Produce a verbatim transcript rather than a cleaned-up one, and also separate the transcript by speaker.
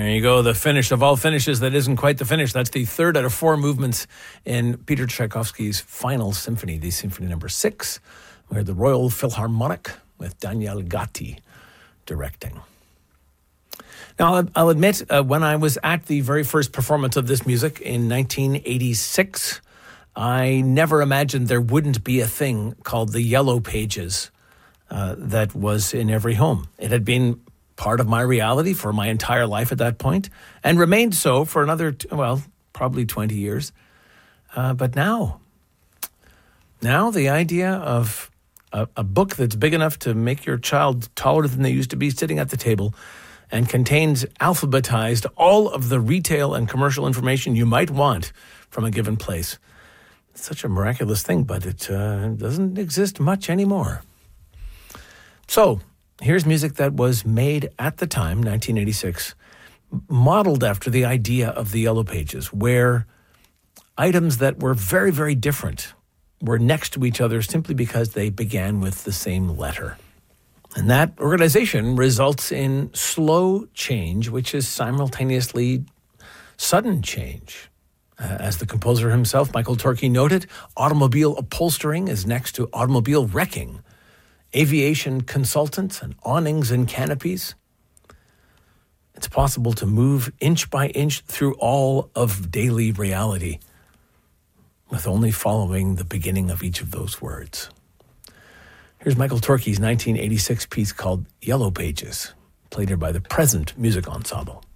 Speaker 1: you go. The finish of all finishes that isn't quite the finish. That's the third out of four movements in Peter Tchaikovsky's final symphony, the Symphony Number Six, where the Royal Philharmonic with Daniel Gatti directing. Now, I'll, I'll admit, uh, when I was at the very first performance of this music in nineteen eighty-six, I never imagined there wouldn't be a thing called the Yellow Pages uh, that was in every home. It had been part of my reality for my entire life at that point, and remained so for another, well, probably twenty years. Uh, but now, now the idea of a, a book that's big enough to make your child taller than they used to be sitting at the table and contains alphabetized all of the retail and commercial information you might want from a given place. It's such a miraculous thing, but it uh, doesn't exist much anymore. So, here's music that was made at the time, nineteen eighty-six, modeled after the idea of the Yellow Pages, where items that were very, very different were next to each other simply because they began with the same letter. And that organization results in slow change, which is simultaneously sudden change. Uh, as the composer himself, Michael Torke, noted, automobile upholstering is next to automobile wrecking. Aviation consultants and awnings and canopies. It's possible to move inch by inch through all of daily reality with only following the beginning of each of those words. Here's Michael Torke's nineteen eighty-six piece called Yellow Pages, played here by the Present Music Ensemble.